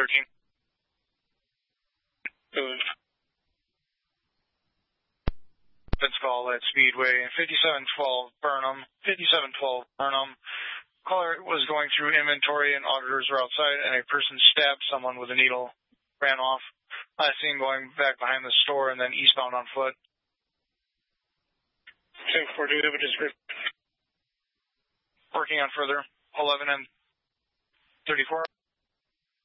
13. Fence call at Speedway, 5712 Burnham, 5712 Burnham. Caller was going through inventory and auditors were outside and a person stabbed someone with a needle, ran off. I seen going back behind the store and then eastbound on foot. 10-4, do you have a description? Working on further, 11 and 34.